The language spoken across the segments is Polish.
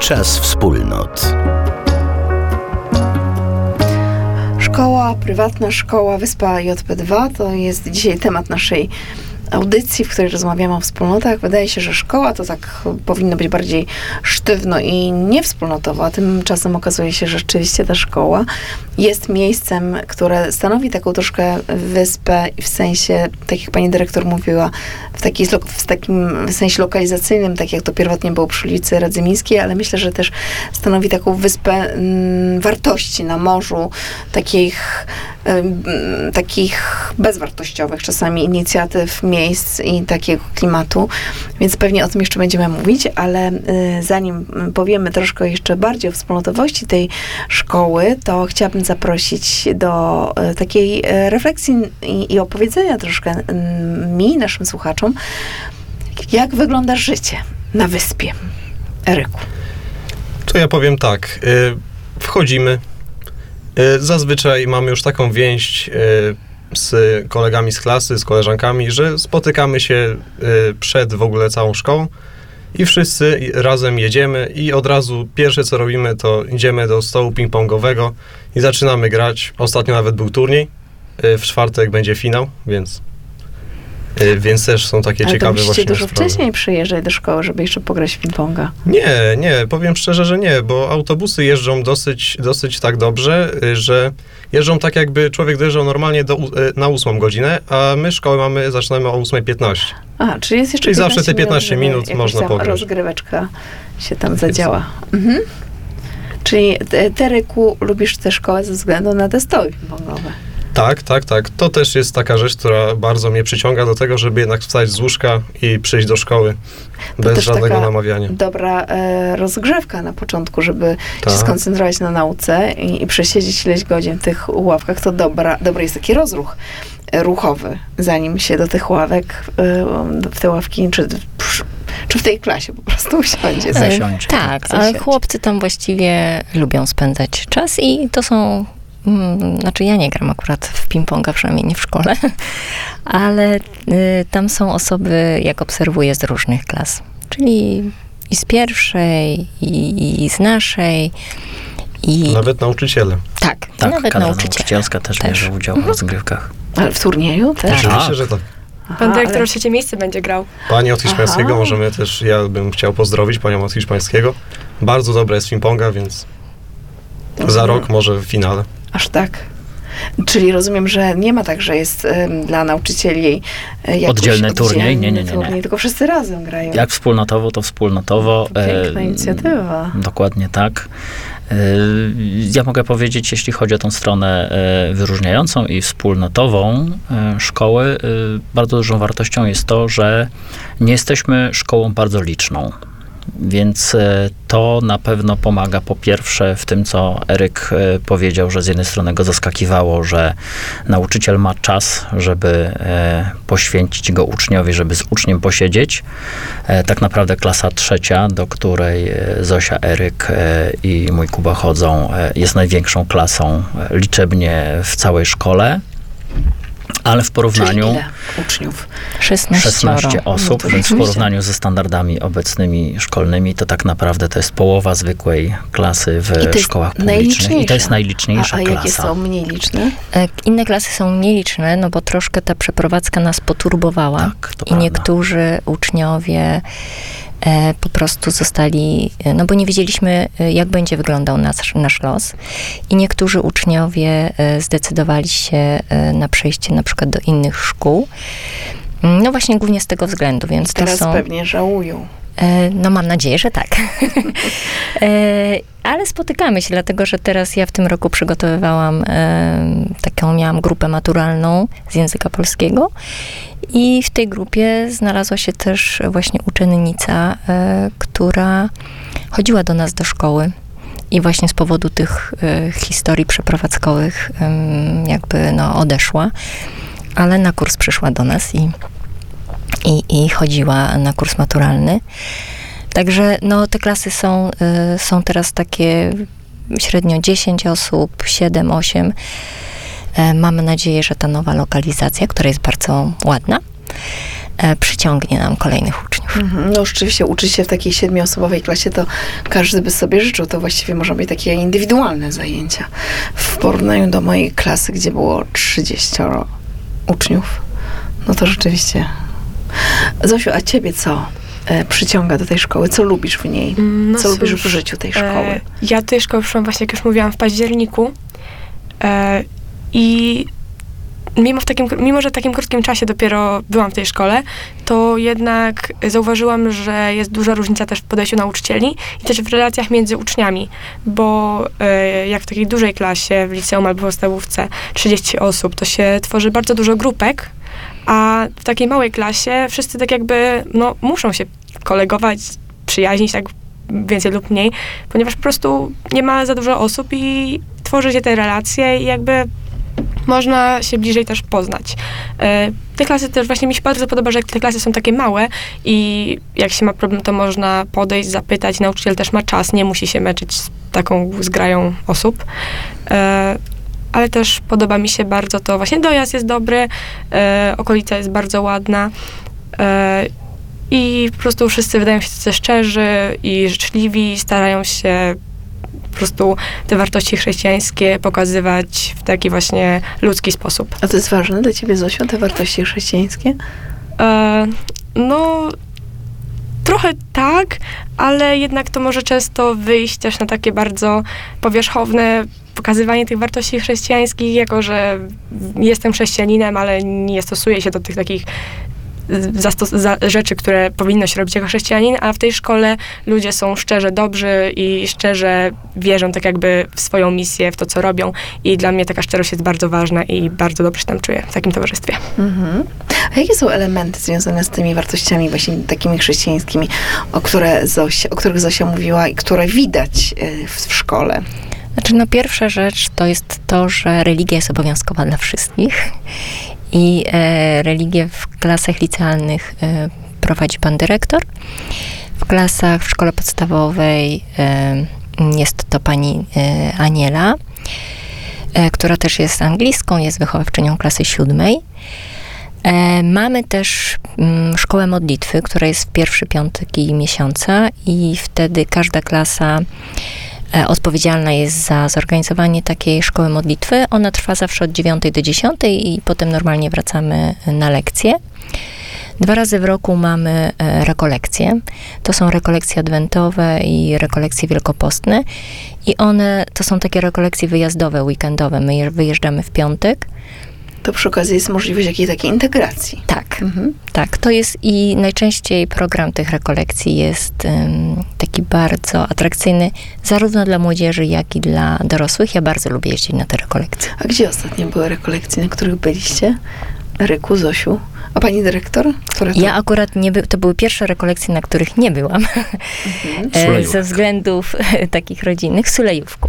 Czas wspólnot. Szkoła, prywatna szkoła, Wyspa JP2 to jest dzisiaj temat naszej audycji, w której rozmawiamy o wspólnotach. Wydaje się, że szkoła to tak powinno być bardziej sztywno i niewspólnotowo, a tymczasem okazuje się, że rzeczywiście ta szkoła jest miejscem, które stanowi taką troszkę wyspę w sensie, tak jak pani dyrektor mówiła, w takim sensie lokalizacyjnym, tak jak to pierwotnie było przy ulicy Radzymińskiej, ale myślę, że też stanowi taką wyspę wartości na morzu, takich bezwartościowych czasami inicjatyw, miejsc i takiego klimatu, więc pewnie o tym jeszcze będziemy mówić, ale zanim powiemy troszkę jeszcze bardziej o wspólnotowości tej szkoły, to chciałabym zaprosić do takiej refleksji i opowiedzenia troszkę mi, naszym słuchaczom, jak wygląda życie na wyspie. Eryku. To ja powiem tak, wchodzimy, zazwyczaj mamy już taką więź z kolegami z klasy, z koleżankami, że spotykamy się przed w ogóle całą szkołą i wszyscy razem jedziemy i od razu pierwsze co robimy, to idziemy do stołu ping-pongowego i zaczynamy grać. Ostatnio nawet był turniej, w czwartek będzie finał, więc też są takie ciekawe właśnie musicie dużo sprawy. wcześniej przyjeżdżać do szkoły, żeby jeszcze pograć w ping-ponga. Nie, powiem szczerze, że nie, bo autobusy jeżdżą dosyć tak dobrze, że jeżdżą tak jakby człowiek dojeżdżał normalnie na 8 godzinę, a my szkołę zaczynamy o 8:15. Czyli jest jeszcze Czyli zawsze te 15 minut można pograć. Rozgryweczka się tam zadziała. Mhm. Czyli ty, Ryku, lubisz tę szkołę ze względu na te stoły ping-pongowe. Tak. To też jest taka rzecz, która bardzo mnie przyciąga do tego, żeby jednak wstać z łóżka i przyjść do szkoły bez żadnego namawiania. Dobra rozgrzewka na początku, żeby się skoncentrować na nauce i przesiedzieć ileś godzin w tych ławkach, to dobry jest taki rozruch ruchowy, zanim się do tych ławek, w te ławki, czy w tej klasie po prostu usiądzie. Tak, ale chłopcy tam właściwie lubią spędzać czas i to są... Znaczy ja nie gram akurat w ping-ponga, przynajmniej nie w szkole, ale tam są osoby, jak obserwuję, z różnych klas. Czyli i z pierwszej, i z naszej. Nawet nauczyciele. Tak, nawet kadra nauczycielska też bierze udział w rozgrywkach. Ale w turnieju też? Oczywiście, że tak. Pan dyrektor w trzecie miejsce będzie grał. Pani od hiszpańskiego możemy też, ja bym chciał pozdrowić panią od hiszpańskiego. Bardzo dobra jest ping-ponga, więc za rok może w finale. Aż tak. Czyli rozumiem, że nie ma tak, że jest dla nauczycieli oddzielny turniej. Nie. Tylko wszyscy razem grają. Jak wspólnotowo, to wspólnotowo. Piękna inicjatywa. Dokładnie tak. Ja mogę powiedzieć, jeśli chodzi o tą stronę wyróżniającą i wspólnotową szkoły, bardzo dużą wartością jest to, że nie jesteśmy szkołą bardzo liczną. Więc to na pewno pomaga po pierwsze w tym, co Eryk powiedział, że z jednej strony go zaskakiwało, że nauczyciel ma czas, żeby poświęcić go uczniowi, żeby z uczniem posiedzieć. Tak naprawdę klasa trzecia, do której Zosia, Eryk i mój Kuba chodzą, jest największą klasą liczebnie w całej szkole. Ale w porównaniu... Czyli ile uczniów? 16 osób, więc w porównaniu ze standardami obecnymi szkolnymi, to tak naprawdę to jest połowa zwykłej klasy w szkołach publicznych. I to jest najliczniejsza klasa. A jakie są mniej liczne? Inne klasy są mniej liczne, no bo troszkę ta przeprowadzka nas poturbowała. Tak, to I prawda. niektórzy uczniowie po prostu zostali, no bo nie wiedzieliśmy, jak będzie wyglądał nasz los. I niektórzy uczniowie zdecydowali się na przejście na przykład do innych szkół. No właśnie głównie z tego względu, więc teraz to są... pewnie żałują. No mam nadzieję, że tak. Ale spotykamy się, dlatego że teraz ja w tym roku przygotowywałam miałam grupę maturalną z języka polskiego i w tej grupie znalazła się też właśnie uczennica, która chodziła do nas do szkoły i właśnie z powodu tych historii przeprowadzkowych odeszła, ale na kurs przyszła do nas i chodziła na kurs maturalny. Także te klasy są teraz takie średnio 10 osób, 7, 8. Mamy nadzieję, że ta nowa lokalizacja, która jest bardzo ładna, przyciągnie nam kolejnych uczniów. No rzeczywiście uczyć się w takiej 7-osobowej klasie, to każdy by sobie życzył. To właściwie można być takie indywidualne zajęcia. W porównaniu do mojej klasy, gdzie było 30 uczniów, no to rzeczywiście. Zosiu, a ciebie co przyciąga do tej szkoły? Co lubisz w niej? Co lubisz w życiu tej szkoły? Ja do tej szkoły przyszłam właśnie, jak już mówiłam, w październiku i mimo, że w takim krótkim czasie dopiero byłam w tej szkole, to jednak zauważyłam, że jest duża różnica też w podejściu nauczycieli i też w relacjach między uczniami, bo jak w takiej dużej klasie, w liceum albo w podstawówce 30 osób, to się tworzy bardzo dużo grupek, a w takiej małej klasie wszyscy tak jakby, muszą się kolegować, przyjaźnić, tak więcej lub mniej, ponieważ po prostu nie ma za dużo osób i tworzy się te relacje i jakby można się bliżej też poznać. Te klasy też właśnie mi się bardzo podoba, że te klasy są takie małe i jak się ma problem, to można podejść, zapytać. Nauczyciel też ma czas, nie musi się męczyć z taką zgrają osób. Ale też podoba mi się bardzo to, właśnie dojazd jest dobry, okolica jest bardzo ładna i po prostu wszyscy wydają się tacy szczerzy i życzliwi, starają się po prostu te wartości chrześcijańskie pokazywać w taki właśnie ludzki sposób. A to jest ważne dla ciebie, Zosiu, te wartości chrześcijańskie? Trochę tak, ale jednak to może często wyjść też na takie bardzo powierzchowne pokazywanie tych wartości chrześcijańskich, jako że jestem chrześcijaninem, ale nie stosuję się do tych takich rzeczy, które powinno się robić jako chrześcijanin, a w tej szkole ludzie są szczerze dobrzy i szczerze wierzą tak jakby w swoją misję, w to, co robią i dla mnie taka szczerość jest bardzo ważna i bardzo dobrze się tam czuję w takim towarzystwie. A jakie są elementy związane z tymi wartościami właśnie takimi chrześcijańskimi, o których Zosia mówiła i które widać w szkole? Znaczy, pierwsza rzecz to jest to, że religia jest obowiązkowa dla wszystkich i religię w klasach licealnych prowadzi pan dyrektor. W szkole podstawowej jest to pani Aniela, która też jest anglistką, jest wychowawczynią klasy 7. Mamy też szkołę modlitwy, która jest w pierwszy piątki miesiąca i wtedy każda klasa odpowiedzialna jest za zorganizowanie takiej szkoły modlitwy. Ona trwa zawsze od 9 do 10 i potem normalnie wracamy na lekcje. 2 razy w roku mamy rekolekcje. To są rekolekcje adwentowe i rekolekcje wielkopostne. I one to są takie rekolekcje wyjazdowe, weekendowe. My wyjeżdżamy w piątek. To przy okazji jest możliwość jakiejś takiej integracji. Tak, tak. To jest i najczęściej program tych rekolekcji jest taki bardzo atrakcyjny, zarówno dla młodzieży, jak i dla dorosłych. Ja bardzo lubię jeździć na te rekolekcje. A gdzie ostatnio były rekolekcje, na których byliście? Ryku, Zosiu? A pani dyrektor? Ja akurat to były pierwsze rekolekcje, na których nie byłam. Ze względów takich rodzinnych w Sulejówku.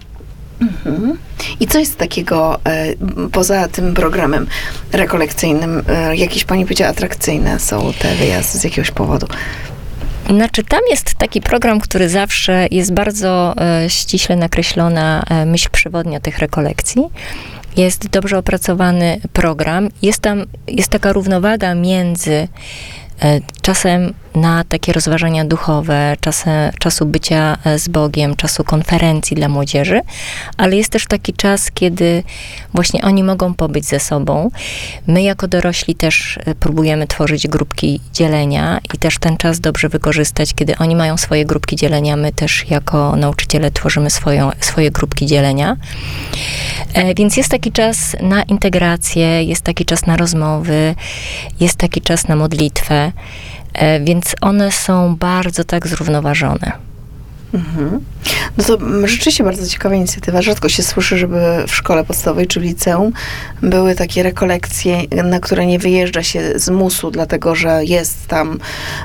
I co jest takiego poza tym programem rekolekcyjnym? Jakieś, pani powiedziała, atrakcyjne są te wyjazdy z jakiegoś powodu? Znaczy, tam jest taki program, który zawsze jest bardzo ściśle nakreślona myśl przewodnia tych rekolekcji. Jest dobrze opracowany program. Jest taka równowaga między czasem na takie rozważania duchowe, czasu bycia z Bogiem, czasu konferencji dla młodzieży, ale jest też taki czas, kiedy właśnie oni mogą pobyć ze sobą. My jako dorośli też próbujemy tworzyć grupki dzielenia i też ten czas dobrze wykorzystać, kiedy oni mają swoje grupki dzielenia, my też jako nauczyciele tworzymy swoje grupki dzielenia. Więc jest taki czas na integrację, jest taki czas na rozmowy, jest taki czas na modlitwę, więc one są bardzo tak zrównoważone. No to rzeczywiście bardzo ciekawa inicjatywa. Rzadko się słyszy, żeby w szkole podstawowej czy w liceum były takie rekolekcje, na które nie wyjeżdża się z musu, dlatego że jest tam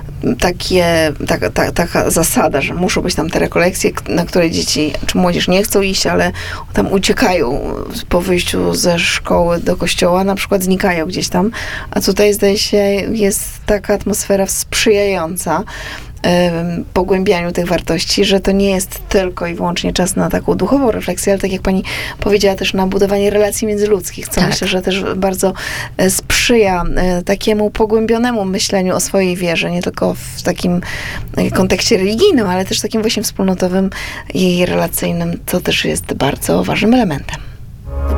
taka zasada, że muszą być tam te rekolekcje, na które dzieci czy młodzież nie chcą iść, ale tam uciekają po wyjściu ze szkoły do kościoła, na przykład znikają gdzieś tam, a tutaj zdaje się jest taka atmosfera sprzyjająca pogłębianiu tych wartości, że to nie jest tylko i wyłącznie czas na taką duchową refleksję, ale tak jak pani powiedziała, też na budowanie relacji międzyludzkich, co myślę, że też bardzo sprzyja sprzyja takiemu pogłębionemu myśleniu o swojej wierze, nie tylko w takim kontekście religijnym, ale też takim właśnie wspólnotowym i relacyjnym, co też jest bardzo ważnym elementem.